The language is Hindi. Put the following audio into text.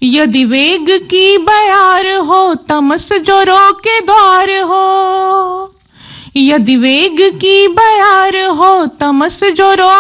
यदि वेग की बयार हो, तमस जो रोके द्वार हो। यदि वेग की बयार हो, तमस जो